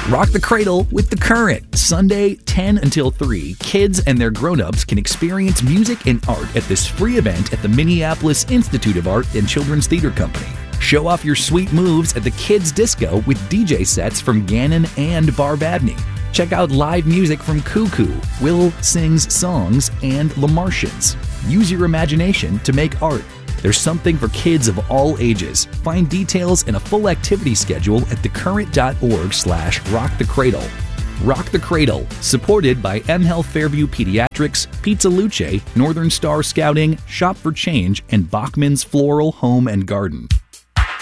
Rock the Cradle with The Current. Sunday, 10 until 3. Kids and their grown-ups can experience music and art at this free event at the Minneapolis Institute of Art and Children's Theater Company. Show off your sweet moves at the Kids Disco with DJ sets from Gannon and Barb Abney. Check out live music from Cuckoo, Will Sings Songs, and The Martians. Use your imagination to make art. There's something for kids of all ages. Find details and a full activity schedule at thecurrent.org/rockthecradle. Rock the Cradle, supported by mHealth Fairview Pediatrics, Pizza Luce, Northern Star Scouting, Shop for Change, and Bachman's Floral Home and Garden.